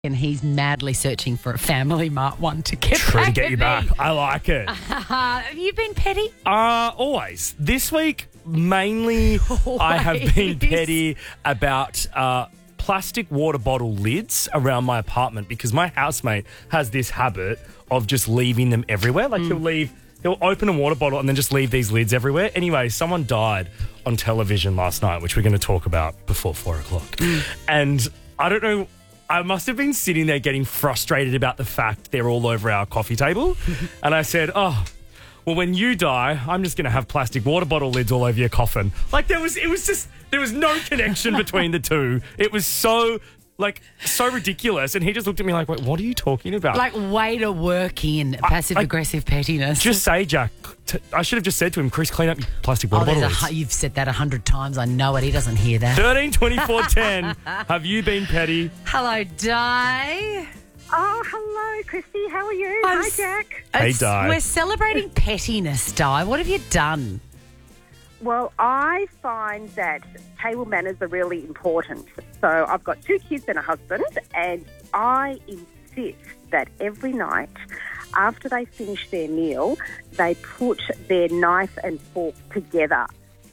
and he's madly searching for a Family Mart one to get Trying back to get at you me. back. I like it. Have you been petty? Always. This week, mainly, I have been Always. petty about plastic water bottle lids around my apartment because my housemate has this habit of just leaving them everywhere. Like he'll open a water bottle and then just leave these lids everywhere. Anyway, someone died on television last night, which we're going to talk about before 4 o'clock. And I don't know, I must have been sitting there getting frustrated about the fact they're all over our coffee table. And I said, well, when you die, I'm just going to have plastic water bottle lids all over your coffin. Like there was no connection between the two. It was so ridiculous. And he just looked at me like, wait, what are you talking about? Like, way to work in passive-aggressive pettiness. Just say, Jack. I should have just said to him, Chris, clean up your plastic water bottle lids. You've said that 100 times. I know it. He doesn't hear that. 13 24 10. Have you been petty? Hello, Di. Oh, hello, Christy. How are you? Hi, Jack. Hey, Di. We're celebrating pettiness, Di. What have you done? Well, I find that table manners are really important. So I've got 2 kids and a husband, and I insist that every night after they finish their meal, they put their knife and fork together.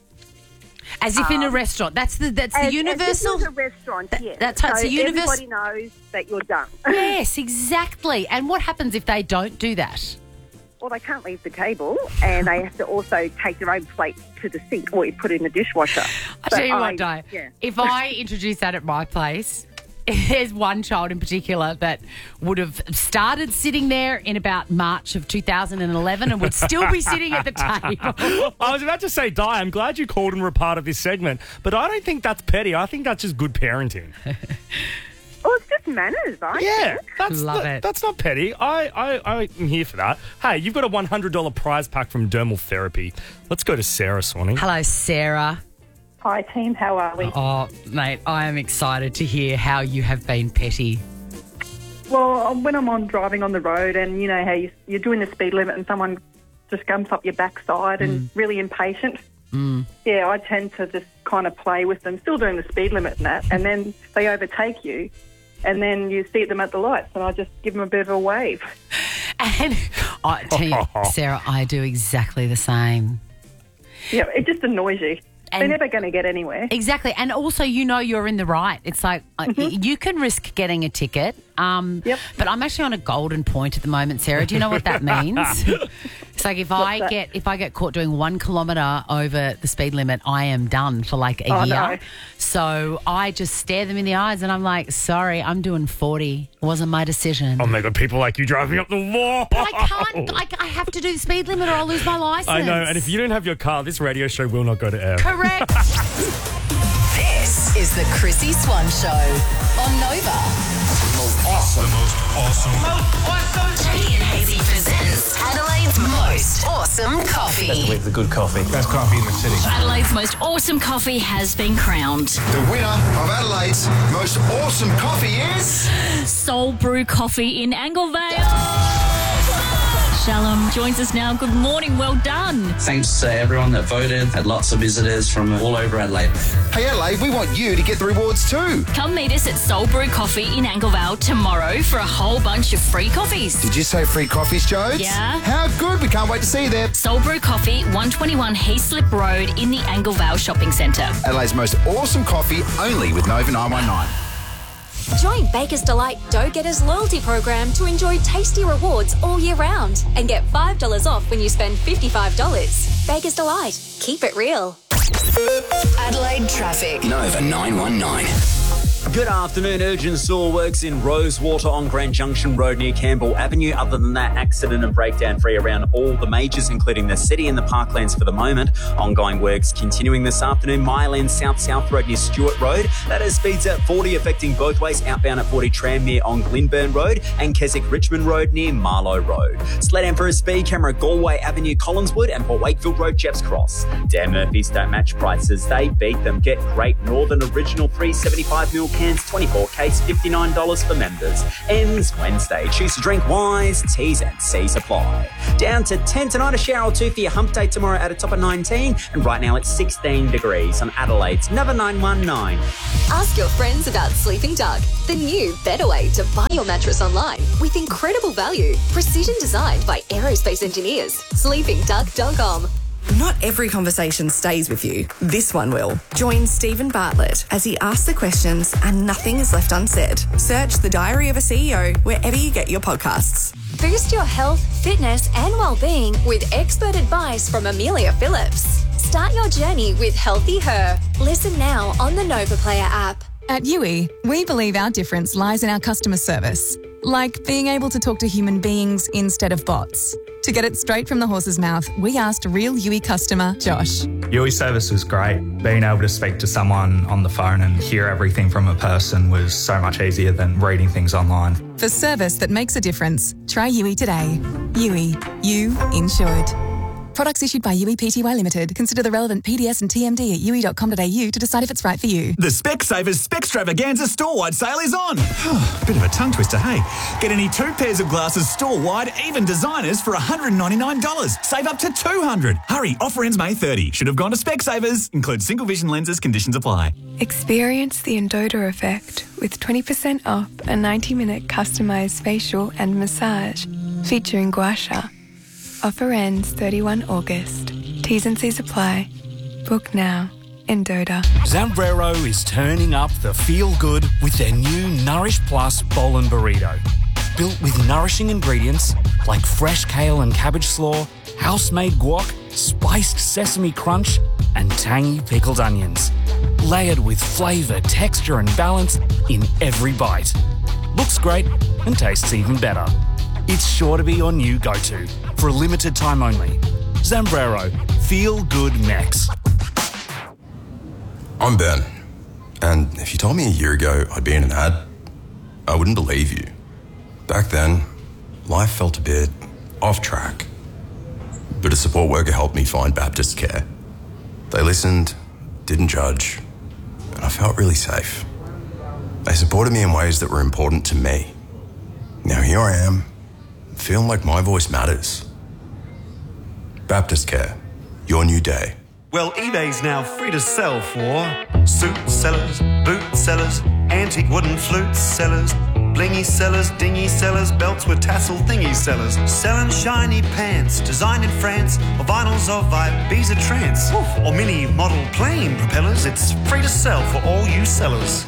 As if in a restaurant. That's the universal. As if it was a restaurant, yes. That's how it's a universal. Everybody knows that you're done. Yes, exactly. And what happens if they don't do that? Well, they can't leave the table, and they have to also take their own plate to the sink or you put it in the dishwasher. I'll tell you what, Di. Yeah. If I introduce that at my place, there's one child in particular that would have started sitting there in about March of 2011 and would still be sitting at the table. I was about to say, Di, I'm glad you called and were part of this segment, but I don't think that's petty. I think that's just good parenting. Well, it's just manners, I think. Love it. That's not petty. I'm here for that. Hey, you've got a $100 prize pack from Dermal Therapy. Let's go to Sarah Swanee. Hello, Sarah. Hi, team. How are we? Oh, mate, I am excited to hear how you have been petty. Well, when I'm driving on the road and you know how you're doing the speed limit and someone just gumps up your backside and really impatient. Yeah, I tend to just kind of play with them, still doing the speed limit and that, and then they overtake you and then you see them at the lights and I just give them a bit of a wave. And I tell you, Sarah, I do exactly the same. Yeah, it just annoys you. And they're never going to get anywhere. Exactly. And also, you know you're in the right. It's like you can risk getting a ticket. Yep. But I'm actually on a golden point at the moment, Sarah. Do you know what that means? It's like if I get caught doing 1 kilometre over the speed limit, I am done for like a year. No. So I just stare them in the eyes and I'm like, sorry, I'm doing 40. It wasn't my decision. Oh, my God, people like you driving up the wall. But I can't. I have to do the speed limit or I'll lose my licence. I know, and if you don't have your car, this radio show will not go to air. Correct. This is the Chrissy Swan Show on Nova. Jay and Hazy presents Adelaide's most awesome coffee. With the good coffee. Best coffee in the city. Adelaide's most awesome coffee has been crowned. The winner of Adelaide's most awesome coffee is... Soul Brew Coffee in Anglevale. Shalom joins us now. Good morning. Well done. Thanks to everyone that voted. Had lots of visitors from all over Adelaide. Hey Adelaide, we want you to get the rewards too. Come meet us at Soul Brew Coffee in Anglevale tomorrow for a whole bunch of free coffees. Did you say free coffees, Jodes? Yeah. How good. We can't wait to see you there. Soul Brew Coffee, 121 Heaslip Road in the Anglevale Shopping Centre. Adelaide's most awesome coffee, only with Nova 919. Join Baker's Delight Dough Getters loyalty program to enjoy tasty rewards all year round and get $5 off when you spend $55. Baker's Delight. Keep it real. Adelaide traffic. Nova 919. Good afternoon. Urgent sewer works in Rosewater on Grand Junction Road near Campbell Avenue. Other than that, accident and breakdown free around all the majors, including the city and the parklands for the moment. Ongoing works continuing this afternoon. Myland South Road near Stewart Road. That has speeds at 40 affecting both ways. Outbound at 40 Tranmere on Glenburn Road and Keswick Richmond Road near Marlow Road. Slow down for a speed camera Galway Avenue Collinswood and Port Wakefield Road Jepps Cross. Dan Murphy's don't match prices. They beat them. Get Great Northern Original 375ml single cans, 24 case, $59 for members. Ends Wednesday. Choose to drink wise. T's and C's apply. Down to 10 tonight, a shower or two for your hump day tomorrow at a top of 19. And right now it's 16 degrees on Adelaide's Nova 919. Ask your friends about Sleeping Duck, the new better way to buy your mattress online with incredible value, precision designed by aerospace engineers. SleepingDuck.com. Not every conversation stays with you. This one will. Join Stephen Bartlett as he asks the questions and nothing is left unsaid. Search The Diary of a CEO wherever you get your podcasts. Boost your health, fitness and well-being with expert advice from Amelia Phillips. Start your journey with Healthy Her. Listen now on the Nova Player app. At Yui, we believe our difference lies in our customer service, like being able to talk to human beings instead of bots. To get it straight from the horse's mouth, we asked real Yui customer Josh. Yui service was great. Being able to speak to someone on the phone and hear everything from a person was so much easier than reading things online. For service that makes a difference, try Yui today. Yui, you insured. Products issued by Yui Pty Limited. Consider the relevant PDS and TMD at yui.com.au to decide if it's right for you. The Specsavers Specstravaganza store-wide sale is on. Bit of a tongue twister, hey? Get any 2 pairs of glasses store-wide, even designers, for $199. Save up to $200. Hurry, offer ends May 30. Should have gone to Specsavers. Includes single vision lenses, conditions apply. Experience the Endota effect with 20% off a 90-minute customised facial and massage featuring gua sha. Offer ends 31 August. T's and C's apply. Book now. Endota. Zambrero is turning up the feel-good with their new Nourish Plus Bowl and Burrito. Built with nourishing ingredients like fresh kale and cabbage slaw, house-made guac, spiced sesame crunch, and tangy pickled onions. Layered with flavour, texture and balance in every bite. Looks great and tastes even better. It's sure to be your new go-to. For a limited time only. Zambrero. Feel good Mex. I'm Ben. And if you told me a year ago I'd be in an ad, I wouldn't believe you. Back then, life felt a bit off track. But a support worker helped me find Baptist Care. They listened, didn't judge, and I felt really safe. They supported me in ways that were important to me. Now here I am, feeling like my voice matters. Baptist Care, your new day. Well, eBay's now free to sell for suit sellers, boot sellers, antique wooden flute sellers, blingy sellers, dingy sellers, belts with tassel thingy sellers, selling shiny pants designed in France, or vinyls of Ibiza trance, or mini model plane propellers. It's free to sell for all you sellers.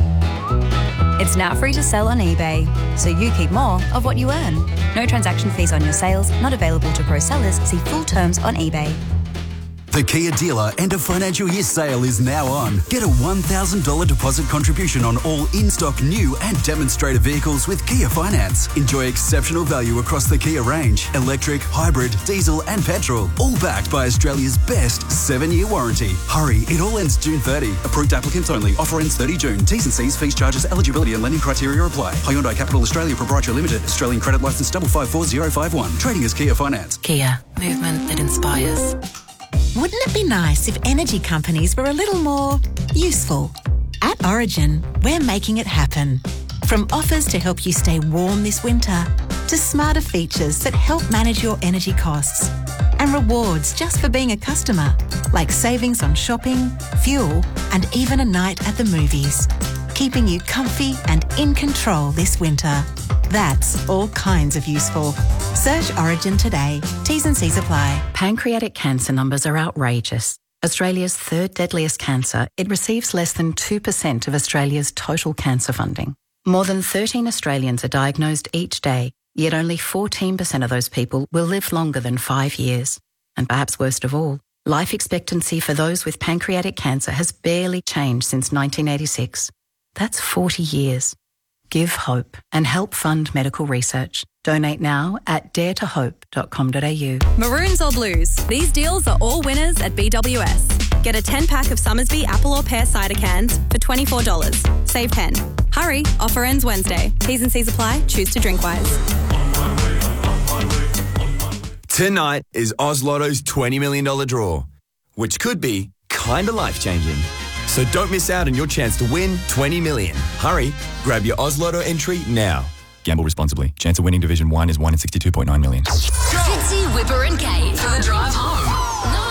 It's now free to sell on eBay, so you keep more of what you earn. No transaction fees on your sales, not available to pro sellers. See full terms on eBay. The Kia dealer end of financial year sale is now on. Get a $1,000 deposit contribution on all in-stock new and demonstrator vehicles with Kia Finance. Enjoy exceptional value across the Kia range. Electric, hybrid, diesel and petrol. All backed by Australia's best 7-year warranty. Hurry, it all ends June 30. Approved applicants only. Offer ends 30 June. T's and C's, fees, charges, eligibility and lending criteria apply. Hyundai Capital Australia Proprietary Limited. Australian credit licence 554051. Trading as Kia Finance. Kia. Movement that inspires. Wouldn't it be nice if energy companies were a little more useful? At Origin, we're making it happen. From offers to help you stay warm this winter, to smarter features that help manage your energy costs, and rewards just for being a customer, like savings on shopping, fuel, and even a night at the movies. Keeping you comfy and in control this winter. That's all kinds of useful. Search Origin today. T's and C's apply. Pancreatic cancer numbers are outrageous. Australia's third deadliest cancer, it receives less than 2% of Australia's total cancer funding. More than 13 Australians are diagnosed each day, yet only 14% of those people will live longer than 5 years. And perhaps worst of all, life expectancy for those with pancreatic cancer has barely changed since 1986. That's 40 years. Give hope and help fund medical research. Donate now at daretohope.com.au. Maroons or blues, these deals are all winners at BWS. Get a 10-pack of Summersby apple or pear cider cans for $24. Save 10. Hurry, offer ends Wednesday. T's and C's apply. Choose to drink wise. Tonight is Oz Lotto's $20 million draw, which could be kinda life-changing. So don't miss out on your chance to win 20 million. Hurry, grab your Oz Lotto entry now. Gamble responsibly. Chance of winning Division 1 is 1 in 62.9 million. Fitzy, Whipper and Kate for the drive home.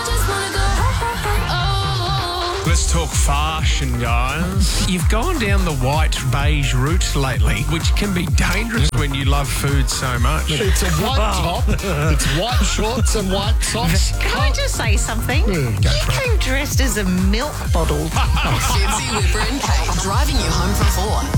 Let's talk fashion, guys. You've gone down the white beige route lately, which can be dangerous when you love food so much. It's a white top, it's white shorts and white socks. Can I just say something? You came dressed as a milk bottle. Fitzy, Whipper and Kate driving you home from 4.